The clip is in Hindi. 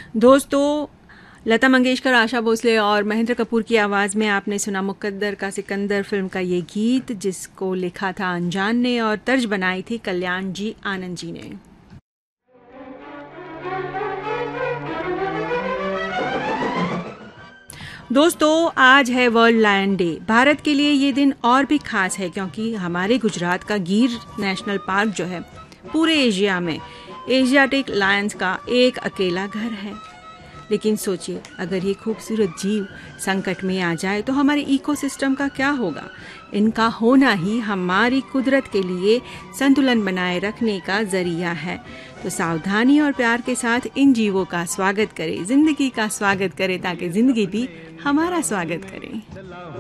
दोस्तों, लता मंगेशकर, आशा भोसले और महेंद्र कपूर की आवाज़ में आपने सुना मुकद्दर का सिकंदर फिल्म का ये गीत, जिसको लिखा था अनजान ने और तर्ज बनाई थी कल्याण जी आनंद जी ने। दोस्तों, आज है वर्ल्ड लायन डे। भारत के लिए ये दिन और भी खास है क्योंकि हमारे गुजरात का गिर नेशनल पार्क जो है पूरे एशिया में एशियाटिक लायंस का एक अकेला घर है। लेकिन सोचिए, अगर ये खूबसूरत जीव संकट में आ जाए तो हमारे इकोसिस्टम का क्या होगा। इनका होना ही हमारी कुदरत के लिए संतुलन बनाए रखने का जरिया है। तो सावधानी और प्यार के साथ इन जीवों का स्वागत करें, जिंदगी का स्वागत करें, ताकि जिंदगी भी हमारा स्वागत करे।